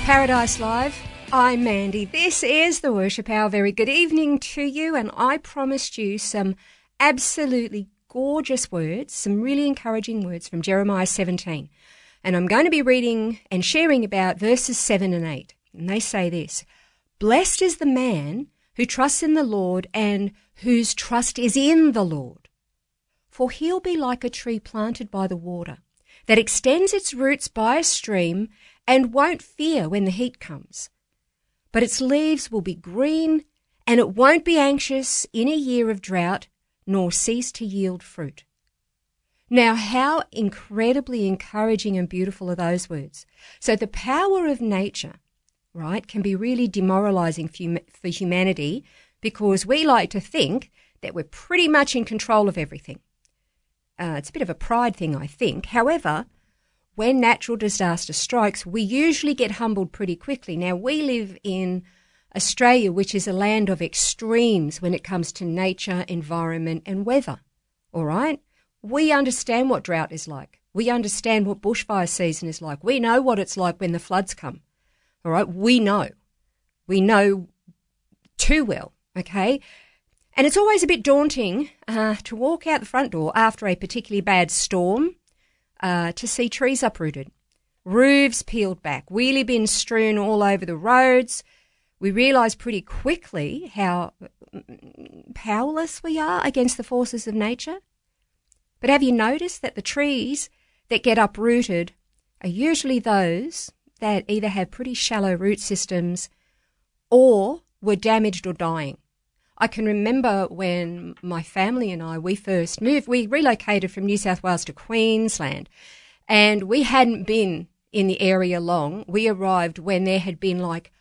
Paradise Live. I'm Mandy. This is the Worship Hour. Very good evening to you, and I promised you some absolutely gorgeous words, some really encouraging words from Jeremiah 17. And I'm going to be reading and sharing about verses 7 and 8. And they say this: "Blessed is the man who trusts in the Lord and whose trust is in the Lord. For he'll be like a tree planted by the water, that extends its roots by a stream and won't fear when the heat comes. But its leaves will be green, and it won't be anxious in a year of drought, nor cease to yield fruit." Now, how incredibly encouraging and beautiful are those words. So the power of nature, right, can be really demoralizing for humanity, because we like to think that we're pretty much in control of everything. It's a bit of a pride thing, I think. However, when natural disaster strikes, we usually get humbled pretty quickly. Now, we live in Australia, which is a land of extremes when it comes to nature, environment and weather, all right? We understand what drought is like. We understand what bushfire season is like. We know what it's like when the floods come, all right? We know. We know too well, okay? And it's always a bit daunting to walk out the front door after a particularly bad storm, to see trees uprooted, roofs peeled back, wheelie bins strewn all over the roads. We realise pretty quickly how powerless we are against the forces of nature. But have you noticed that the trees that get uprooted are usually those that either have pretty shallow root systems or were damaged or dying? I can remember when my family and I, we first moved, we relocated from New South Wales to Queensland, and we hadn't been in the area long. We arrived when there had been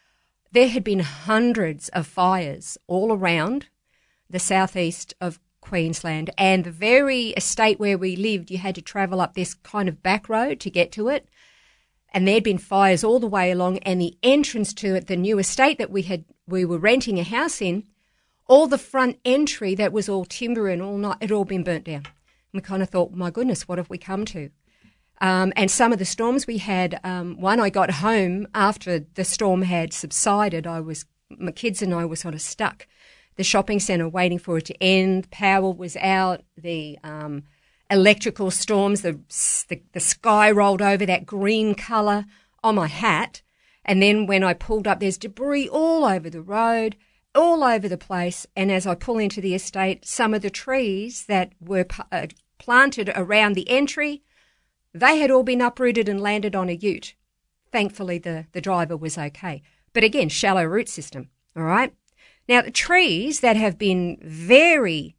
hundreds of fires all around the southeast of Queensland, and the very estate where we lived, you had to travel up this kind of back road to get to it, and there'd been fires all the way along, and the entrance to it, the new estate that we were renting a house in, all the front entry that was all timber and all night, it had all been burnt down. And we kind of thought, my goodness, what have we come to? And some of the storms we had, one I got home after the storm had subsided. My kids and I were sort of stuck. The shopping centre waiting for it to end. Power was out. The electrical storms, the sky rolled over, that green colour on my hat. And then when I pulled up, there's debris all over the road, all over the place, and as I pull into the estate, some of the trees that were planted around the entry, they had all been uprooted and landed on a ute. Thankfully, the driver was okay. But again, shallow root system, all right? Now, the trees that have been very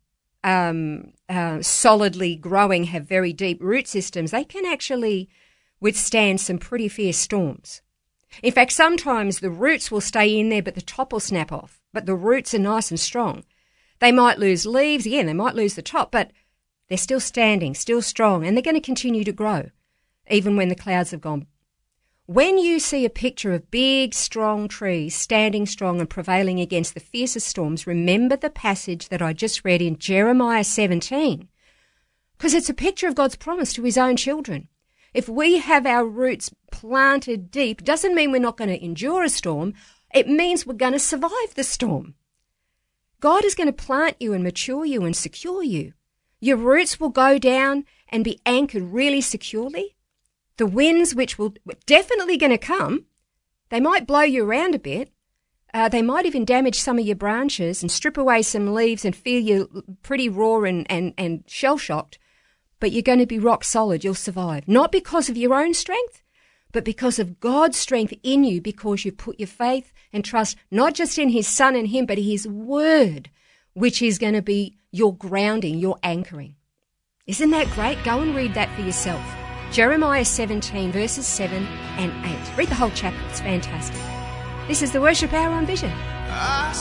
solidly growing, have very deep root systems, they can actually withstand some pretty fierce storms. In fact, sometimes the roots will stay in there, but the top will snap off. But the roots are nice and strong. They might lose leaves, again, they might lose the top, but they're still standing, still strong, and they're going to continue to grow, even when the clouds have gone. When you see a picture of big, strong trees standing strong and prevailing against the fiercest storms, remember the passage that I just read in Jeremiah 17, because it's a picture of God's promise to his own children. If we have our roots planted deep, doesn't mean we're not going to endure a storm. It means we're going to survive the storm. God is going to plant you and mature you and secure you. Your roots will go down and be anchored really securely. The winds, which will definitely going to come, they might blow you around a bit. They might even damage some of your branches and strip away some leaves and feel you pretty raw and shell-shocked. But you're going to be rock solid. You'll survive. Not because of your own strength, but because of God's strength in you, because you put your faith and trust not just in his Son and him, but his word, which is going to be your grounding, your anchoring. Isn't that great? Go and read that for yourself. Jeremiah 17, verses 7 and 8. Read the whole chapter. It's fantastic. This is the Worship Hour on Vision.